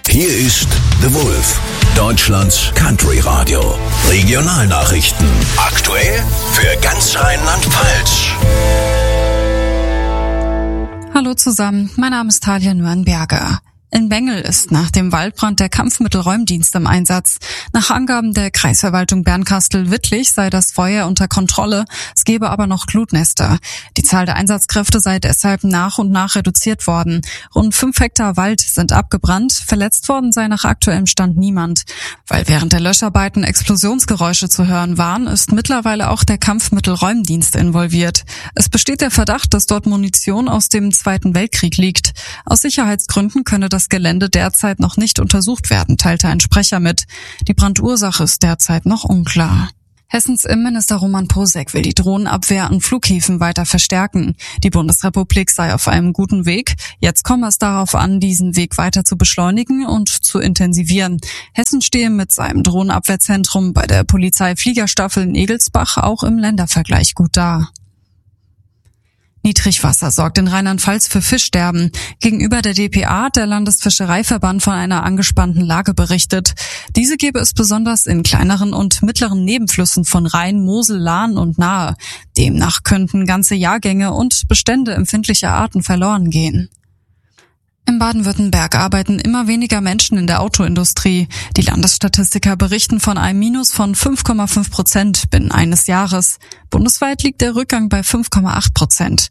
Hier ist The Wolf, Deutschlands Country Radio. Regionalnachrichten. Aktuell für ganz Rheinland-Pfalz. Hallo zusammen, mein Name ist Talia Nürnberger. In Bengel ist nach dem Waldbrand der Kampfmittelräumdienst im Einsatz. Nach Angaben der Kreisverwaltung Bernkastel-Wittlich sei das Feuer unter Kontrolle, es gebe aber noch Glutnester. Die Zahl der Einsatzkräfte sei deshalb nach und nach reduziert worden. Rund 5 Hektar Wald sind abgebrannt, verletzt worden sei nach aktuellem Stand niemand. Weil während der Löscharbeiten Explosionsgeräusche zu hören waren, ist mittlerweile auch der Kampfmittelräumdienst involviert. Es besteht der Verdacht, dass dort Munition aus dem Zweiten Weltkrieg liegt. Aus Sicherheitsgründen könne das Gelände derzeit noch nicht untersucht werden, teilte ein Sprecher mit. Die Brandursache ist derzeit noch unklar. Hessens Innenminister Roman Posek will die Drohnenabwehr an Flughäfen weiter verstärken. Die Bundesrepublik sei auf einem guten Weg. Jetzt komme es darauf an, diesen Weg weiter zu beschleunigen und zu intensivieren. Hessen stehe mit seinem Drohnenabwehrzentrum bei der Polizeifliegerstaffel in Egelsbach auch im Ländervergleich gut da. Niedrigwasser sorgt in Rheinland-Pfalz für Fischsterben. Gegenüber der dpa hat der Landesfischereiverband von einer angespannten Lage berichtet. Diese gebe es besonders in kleineren und mittleren Nebenflüssen von Rhein, Mosel, Lahn und Nahe. Demnach könnten ganze Jahrgänge und Bestände empfindlicher Arten verloren gehen. In Baden-Württemberg arbeiten immer weniger Menschen in der Autoindustrie. Die Landesstatistiker berichten von einem Minus von 5,5% binnen eines Jahres. Bundesweit liegt der Rückgang bei 5,8%.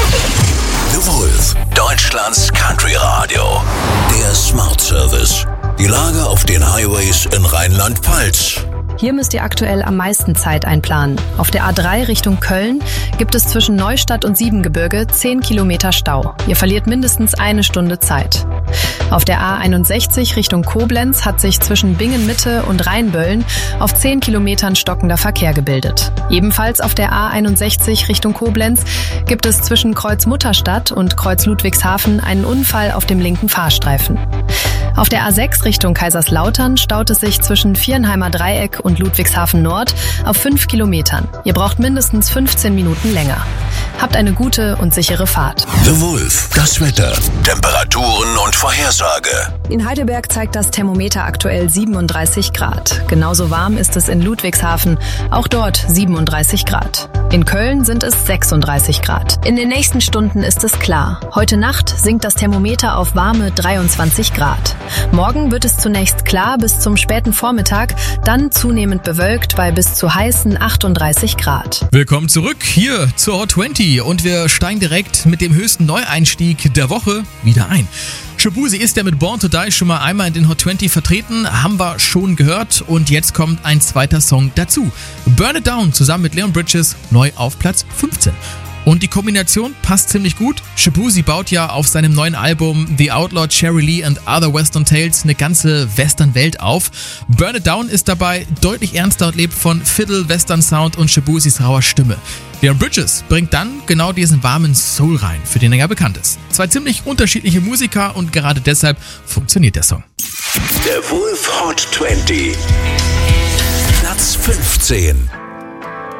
The Wolf, Deutschlands Country Radio. Der Smart Service. Die Lage auf den Highways in Rheinland-Pfalz. Hier müsst ihr aktuell am meisten Zeit einplanen. Auf der A3 Richtung Köln gibt es zwischen Neustadt und Siebengebirge 10 Kilometer Stau. Ihr verliert mindestens 1 Stunde Zeit. Auf der A61 Richtung Koblenz hat sich zwischen Bingen-Mitte und Rheinböllen auf 10 Kilometern stockender Verkehr gebildet. Ebenfalls auf der A61 Richtung Koblenz gibt es zwischen Kreuz Mutterstadt und Kreuz Ludwigshafen einen Unfall auf dem linken Fahrstreifen. Auf der A6 Richtung Kaiserslautern staut es sich zwischen Vierenheimer Dreieck und Ludwigshafen Nord auf 5 Kilometern. Ihr braucht mindestens 15 Minuten länger. Habt eine gute und sichere Fahrt. The Wolf, das Wetter, Temperaturen und Vorhersage. In Heidelberg zeigt das Thermometer aktuell 37 Grad. Genauso warm ist es in Ludwigshafen, auch dort 37 Grad. In Köln sind es 36 Grad. In den nächsten Stunden ist es klar. Heute Nacht sinkt das Thermometer auf warme 23 Grad. Morgen wird es zunächst klar bis zum späten Vormittag, dann zunehmend bewölkt bei bis zu heißen 38 Grad. Willkommen zurück hier zur Hot 20 und wir steigen direkt mit dem höchsten Neueinstieg der Woche wieder ein. Shaboozey ist ja mit Born to Die schon mal einmal in den Hot 20 vertreten, haben wir schon gehört und jetzt kommt ein zweiter Song dazu. Burn It Down zusammen mit Leon Bridges neu auf Platz 15. Und die Kombination passt ziemlich gut. Shaboozey baut ja auf seinem neuen Album The Outlaw, Cherry Lee and Other Western Tales eine ganze Western-Welt auf. Burn It Down ist dabei deutlich ernster und lebt von Fiddle, Western Sound und Shaboozeys rauer Stimme. Leon Bridges bringt dann genau diesen warmen Soul rein, für den er ja bekannt ist. 2 ziemlich unterschiedliche Musiker und gerade deshalb funktioniert der Song. Der Wolf Hot 20. Platz 15.